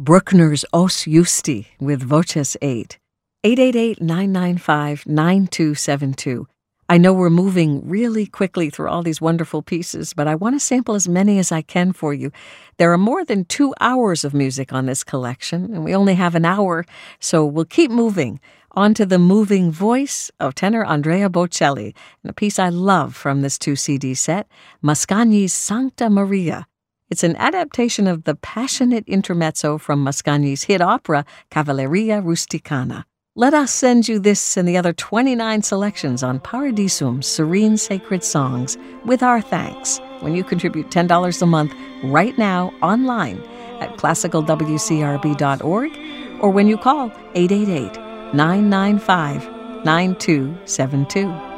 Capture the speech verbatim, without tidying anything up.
Bruckner's Os Justi with Voces eight. eight eight eight, nine nine five, nine two seven two. I know we're moving really quickly through all these wonderful pieces, but I want to sample as many as I can for you. There are more than two hours of music on this collection, and we only have an hour, so we'll keep moving. On to the moving voice of tenor Andrea Bocelli, and a piece I love from this two-C D set, Mascagni's Sancta Maria. It's an adaptation of the passionate intermezzo from Mascagni's hit opera, Cavalleria Rusticana. Let us send you this and the other twenty-nine selections on Paradisum's Serene Sacred Songs with our thanks when you contribute ten dollars a month right now online at classical w c r b dot org or when you call eight eight eight, nine nine five, nine two seven two.